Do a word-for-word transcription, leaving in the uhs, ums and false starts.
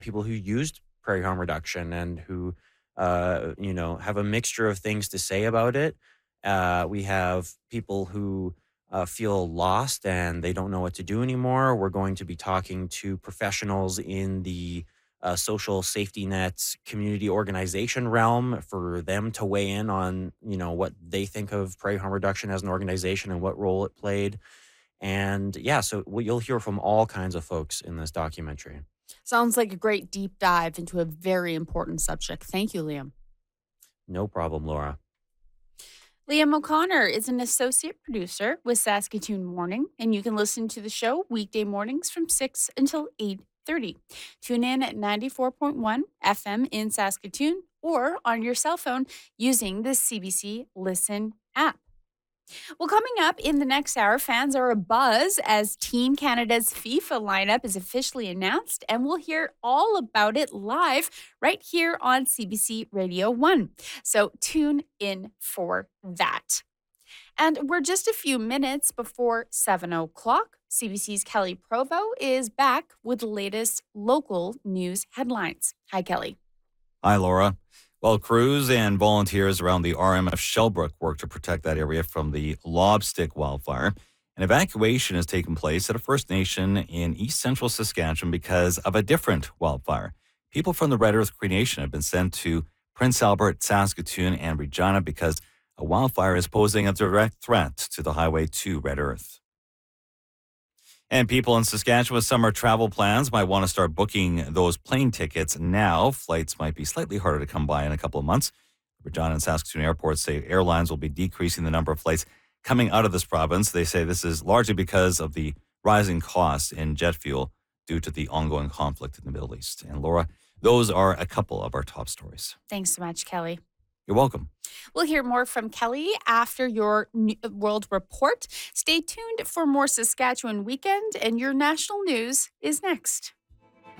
people who used prairie harm reduction and who, uh, you know, have a mixture of things to say about it. Uh, we have people who uh, feel lost and they don't know what to do anymore. We're going to be talking to professionals in the uh, social safety nets community organization realm for them to weigh in on, you know, what they think of prairie harm reduction as an organization and what role it played. And yeah, so we- you'll hear from all kinds of folks in this documentary. Sounds like a great deep dive into a very important subject. Thank you, Liam. No problem, Laura. Liam O'Connor is an associate producer with Saskatoon Morning, and you can listen to the show weekday mornings from six until eight thirty. Tune in at ninety-four point one F M in Saskatoon or on your cell phone using the C B C Listen app. Well, coming up in the next hour, fans are abuzz as Team Canada's FIFA lineup is officially announced, and we'll hear all about it live right here on C B C Radio one. So tune in for that. And we're just a few minutes before seven o'clock. C B C's Kelly Provo is back with the latest local news headlines. Hi, Kelly. Hi, Laura. Well, crews and volunteers around the R M F Shellbrook work to protect that area from the Lobstick wildfire. An evacuation has taken place at a First Nation in east central Saskatchewan because of a different wildfire. People from the Red Earth Cree Nation have been sent to Prince Albert, Saskatoon, and Regina because a wildfire is posing a direct threat to the highway to Red Earth. And people in Saskatchewan with summer travel plans might want to start booking those plane tickets now. Flights might be slightly harder to come by in a couple of months. Regina and Saskatoon airports say airlines will be decreasing the number of flights coming out of this province. They say this is largely because of the rising costs in jet fuel due to the ongoing conflict in the Middle East. And Laura, those are a couple of our top stories. Thanks so much, Kelly. You're welcome. We'll hear more from Kelly after your N- World Report. Stay tuned for more Saskatchewan Weekend, and your national news is next.